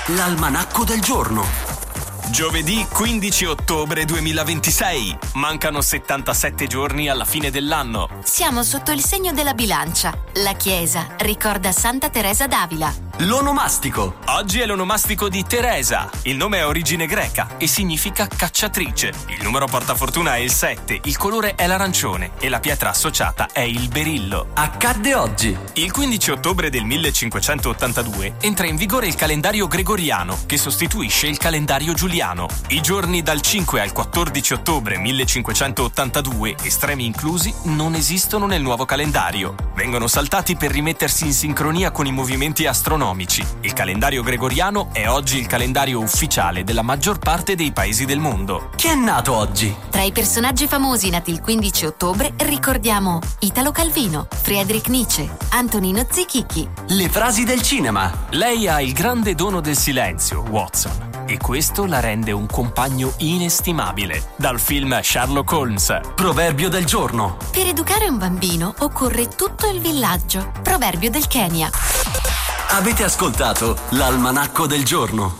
L'almanacco del giorno. Giovedì 15 ottobre 2026. Mancano 77 giorni alla fine dell'anno. Siamo sotto il segno della bilancia. La Chiesa ricorda Santa Teresa d'Avila. L'onomastico. Oggi è l'onomastico di Teresa. Il nome ha origine greca e significa cacciatrice. Il numero portafortuna è il 7, il colore è l'arancione e la pietra associata è il berillo. Accadde oggi. Il 15 ottobre del 1582 entra in vigore il calendario gregoriano, che sostituisce il calendario giuliano. I giorni dal 5 al 14 ottobre 1582, estremi inclusi, non esistono nel nuovo calendario. Vengono saltati per rimettersi in sincronia con i movimenti astronomici. Il calendario gregoriano è oggi il calendario ufficiale della maggior parte dei paesi del mondo. Chi è nato oggi? Tra i personaggi famosi nati il 15 ottobre ricordiamo Italo Calvino, Friedrich Nietzsche, Antonino Zichichi. Le frasi del cinema. Lei ha il grande dono del silenzio, Watson, e questo la rende un compagno inestimabile. Dal film Sherlock Holmes. Proverbio del giorno. Per educare un bambino occorre tutto il villaggio. Proverbio del Kenya. Avete ascoltato l'almanacco del giorno.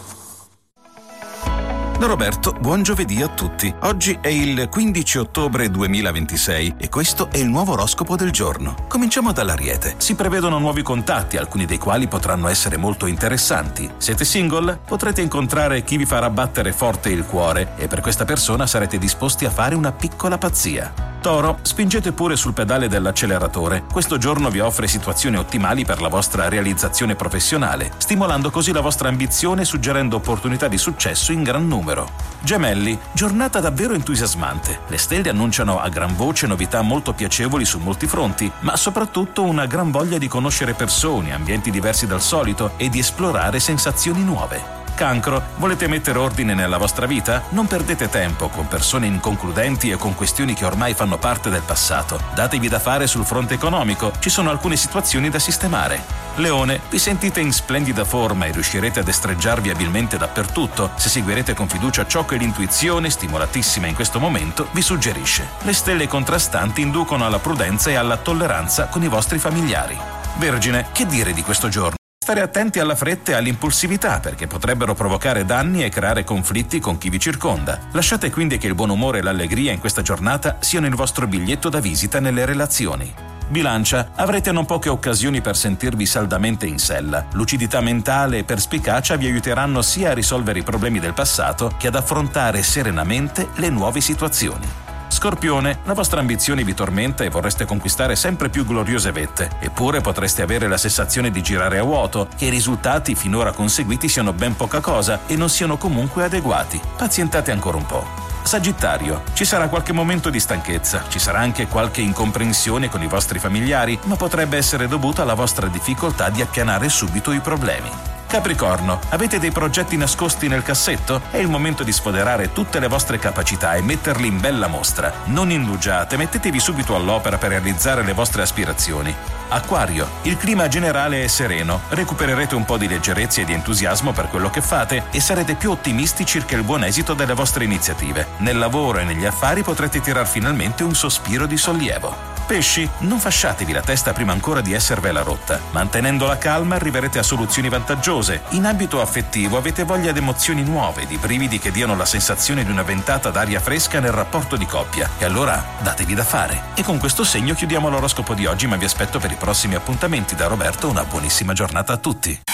Da Roberto, buon giovedì a tutti. Oggi è il 15 ottobre 2026 e questo è il nuovo oroscopo del giorno. Cominciamo dall'Ariete. Si prevedono nuovi contatti, alcuni dei quali potranno essere molto interessanti. Siete single? Potrete incontrare chi vi farà battere forte il cuore e per questa persona sarete disposti a fare una piccola pazzia. Toro, spingete pure sul pedale dell'acceleratore. Questo giorno vi offre situazioni ottimali per la vostra realizzazione professionale, stimolando così la vostra ambizione e suggerendo opportunità di successo in gran numero. Gemelli, giornata davvero entusiasmante. Le stelle annunciano a gran voce novità molto piacevoli su molti fronti, ma soprattutto una gran voglia di conoscere persone, ambienti diversi dal solito e di esplorare sensazioni nuove. Cancro, volete mettere ordine nella vostra vita? Non perdete tempo con persone inconcludenti e con questioni che ormai fanno parte del passato. Datevi da fare sul fronte economico, ci sono alcune situazioni da sistemare. Leone, vi sentite in splendida forma e riuscirete a destreggiarvi abilmente dappertutto se seguirete con fiducia ciò che l'intuizione, stimolatissima in questo momento, vi suggerisce. Le stelle contrastanti inducono alla prudenza e alla tolleranza con i vostri familiari. Vergine, che dire di questo giorno? Stare attenti alla fretta e all'impulsività perché potrebbero provocare danni e creare conflitti con chi vi circonda. Lasciate quindi che il buon umore e l'allegria in questa giornata siano il vostro biglietto da visita nelle relazioni. Bilancia, avrete non poche occasioni per sentirvi saldamente in sella. Lucidità mentale e perspicacia vi aiuteranno sia a risolvere i problemi del passato che ad affrontare serenamente le nuove situazioni. Scorpione, la vostra ambizione vi tormenta e vorreste conquistare sempre più gloriose vette, eppure potreste avere la sensazione di girare a vuoto, che i risultati finora conseguiti siano ben poca cosa e non siano comunque adeguati. Pazientate ancora un po'. Sagittario, ci sarà qualche momento di stanchezza, ci sarà anche qualche incomprensione con i vostri familiari, ma potrebbe essere dovuta alla vostra difficoltà di appianare subito i problemi. Capricorno, avete dei progetti nascosti nel cassetto? È il momento di sfoderare tutte le vostre capacità e metterli in bella mostra. Non indugiate, mettetevi subito all'opera per realizzare le vostre aspirazioni. Acquario, il clima generale è sereno, recupererete un po' di leggerezza e di entusiasmo per quello che fate e sarete più ottimisti circa il buon esito delle vostre iniziative. Nel lavoro e negli affari potrete tirar finalmente un sospiro di sollievo. Pesci, non fasciatevi la testa prima ancora di esservela rotta. Mantenendo la calma arriverete a soluzioni vantaggiose. In ambito affettivo avete voglia di emozioni nuove, di brividi che diano la sensazione di una ventata d'aria fresca nel rapporto di coppia. E allora datevi da fare. E con questo segno chiudiamo l'oroscopo di oggi, ma vi aspetto per i prossimi appuntamenti. Da Roberto una buonissima giornata a tutti.